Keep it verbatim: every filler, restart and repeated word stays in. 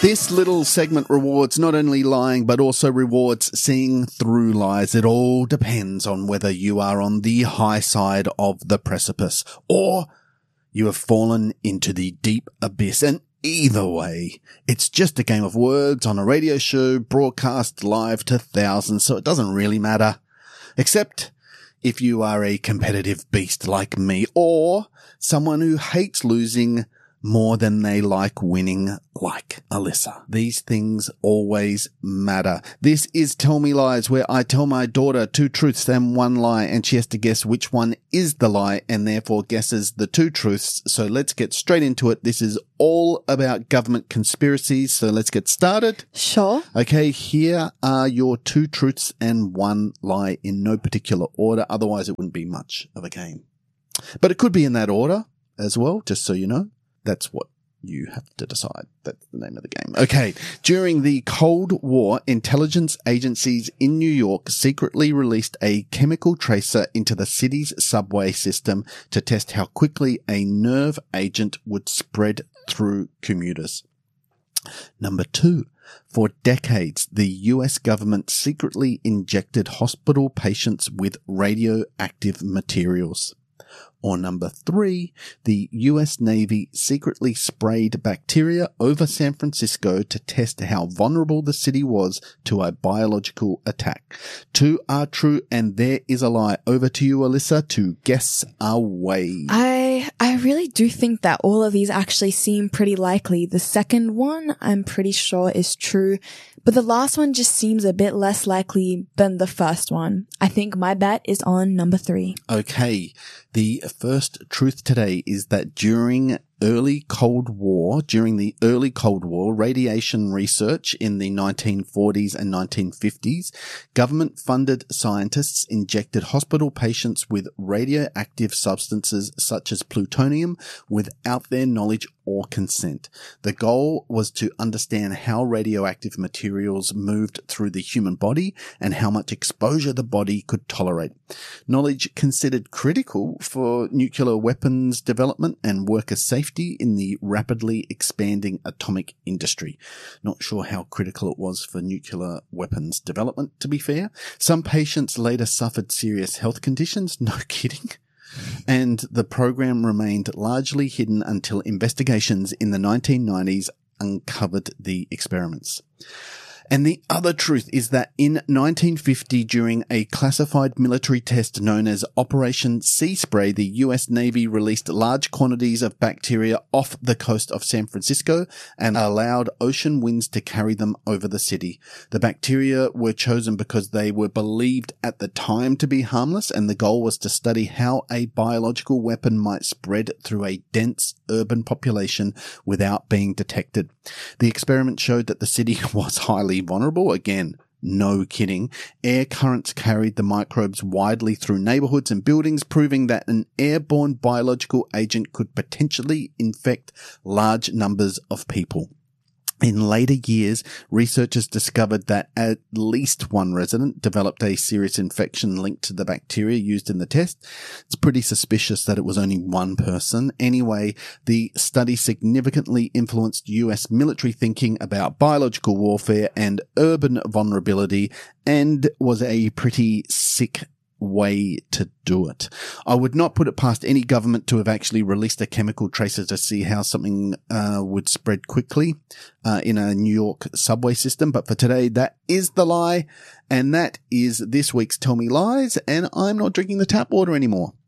This little segment rewards not only lying, but also rewards seeing through lies. It all depends on whether you are on the high side of the precipice or you have fallen into the deep abyss. And either way, it's just a game of words on a radio show broadcast live to thousands, so it doesn't really matter. Except if you are a competitive beast like me or someone who hates losing more than they like winning, like Alyssa. These things always matter. This is Tell Me Lies, where I tell my daughter two truths and one lie, and she has to guess which one is the lie and therefore guesses the two truths. So let's get straight into it. This is all about government conspiracies, so let's get started. Sure. Okay, here are your two truths and one lie in no particular order. Otherwise, it wouldn't be much of a game. But it could be in that order as well, just so you know. That's what you have to decide. That's the name of the game. Okay. During the Cold War, intelligence agencies in New York secretly released a chemical tracer into the city's subway system to test how quickly a nerve agent would spread through commuters. Number two. For decades, the U S government secretly injected hospital patients with radioactive materials. Or number three, the U S Navy secretly sprayed bacteria over San Francisco to test how vulnerable the city was to a biological attack. Two are true and there is a lie. Over to you, Alyssa, to guess away. I I really do think that all of these actually seem pretty likely. The second one, I'm pretty sure is true, but the last one just seems a bit less likely than the first one. I think my bet is on number three. Okay. The first truth today is that during early Cold War, during the early Cold War, radiation research in the nineteen forties and nineteen fifties, government-funded scientists injected hospital patients with radioactive substances such as plutonium without their knowledge or consent. The goal was to understand how radioactive materials moved through the human body and how much exposure the body could tolerate. Knowledge considered critical for nuclear weapons development and worker safety in the rapidly expanding atomic industry. Not sure how critical it was for nuclear weapons development, to be fair. Some patients later suffered serious health conditions. No kidding. And the program remained largely hidden until investigations in the nineteen nineties uncovered the experiments. And the other truth is that in nineteen fifty, during a classified military test known as Operation Sea Spray, the U S Navy released large quantities of bacteria off the coast of San Francisco and allowed ocean winds to carry them over the city. The bacteria were chosen because they were believed at the time to be harmless, and the goal was to study how a biological weapon might spread through a dense urban population without being detected. The experiment showed that the city was highly vulnerable. Again, no kidding. Air currents carried the microbes widely through neighborhoods and buildings, proving that an airborne biological agent could potentially infect large numbers of people. In later years, researchers discovered that at least one resident developed a serious infection linked to the bacteria used in the test. It's pretty suspicious that it was only one person. Anyway, the study significantly influenced U S military thinking about biological warfare and urban vulnerability, and was a pretty sick way to do it. I would not put it past any government to have actually released a chemical tracer to see how something uh, would spread quickly uh, in a New York subway system. But for today, that is the lie, and that is this week's Tell Me Lies, and I'm not drinking the tap water anymore.